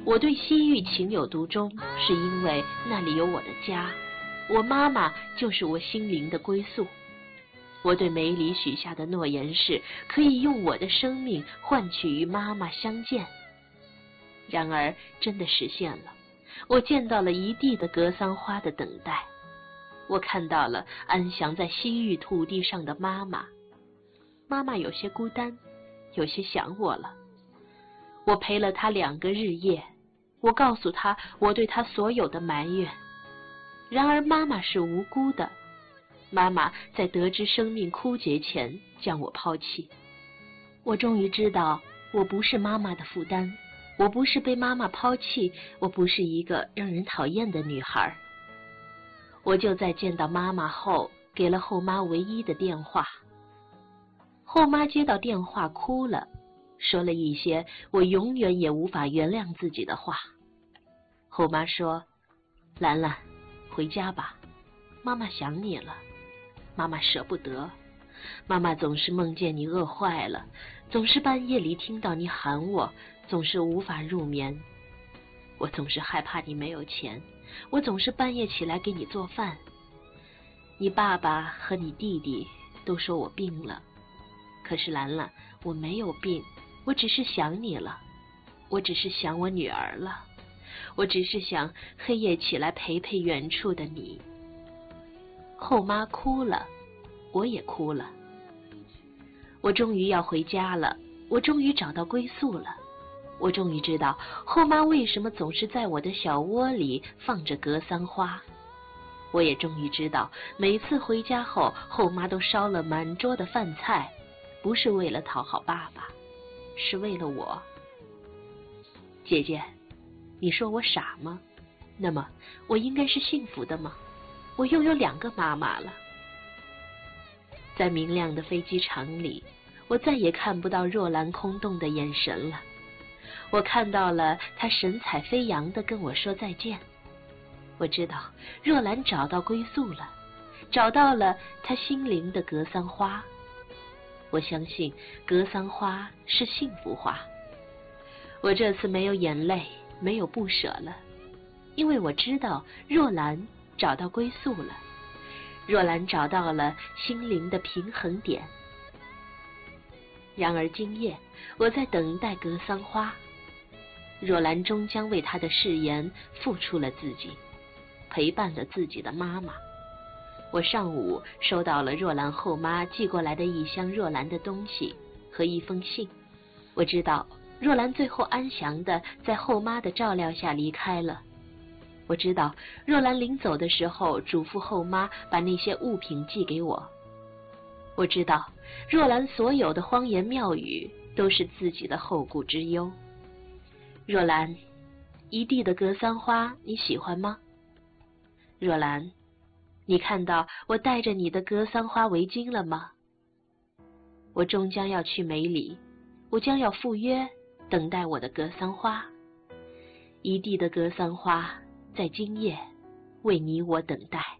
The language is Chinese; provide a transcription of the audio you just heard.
我对西域情有独钟，是因为那里有我的家，我妈妈就是我心灵的归宿。我对梅里许下的诺言是，可以用我的生命换取与妈妈相见。然而，真的实现了。我见到了一地的格桑花的等待，我看到了安详在西域土地上的妈妈。妈妈有些孤单，有些想我了。我陪了她2个日夜，我告诉她我对她所有的埋怨。然而妈妈是无辜的，妈妈在得知生命枯竭前将我抛弃。我终于知道，我不是妈妈的负担，我不是被妈妈抛弃，我不是一个让人讨厌的女孩。我就在见到妈妈后，给了后妈唯一的电话。后妈接到电话哭了，说了一些我永远也无法原谅自己的话。后妈说：“兰兰，回家吧，妈妈想你了，妈妈舍不得，妈妈总是梦见你饿坏了，总是半夜里听到你喊我，总是无法入眠。我总是害怕你没有钱，我总是半夜起来给你做饭。你爸爸和你弟弟都说我病了，可是兰兰，我没有病，我只是想你了，我只是想我女儿了，我只是想黑夜起来陪陪远处的你。”后妈哭了，我也哭了。我终于要回家了，我终于找到归宿了，我终于知道后妈为什么总是在我的小窝里放着格桑花。我也终于知道，每次回家后，后妈都烧了满桌的饭菜，不是为了讨好爸爸，是为了我。姐姐，你说我傻吗？那么我应该是幸福的吗？我又有2个妈妈了。在明亮的飞机场里，我再也看不到若兰空洞的眼神了。我看到了她神采飞扬地跟我说再见。我知道若兰找到归宿了，找到了她心灵的格桑花。我相信格桑花是幸福花。我这次没有眼泪，没有不舍了，因为我知道若兰找到归宿了，若兰找到了心灵的平衡点。然而今夜，我在等待格桑花。若兰终将为她的誓言付出了自己，陪伴了自己的妈妈。我上午收到了若兰后妈寄过来的一箱若兰的东西和一封信。我知道若兰最后安详地在后妈的照料下离开了。我知道若兰临走的时候嘱咐后妈把那些物品寄给我。我知道若兰所有的荒言妙语都是自己的后顾之忧。若兰，一地的格桑花你喜欢吗？若兰，你看到我戴着你的格桑花围巾了吗？我终将要去梅里，我将要赴约，等待我的格桑花。一地的格桑花在今夜为你我等待。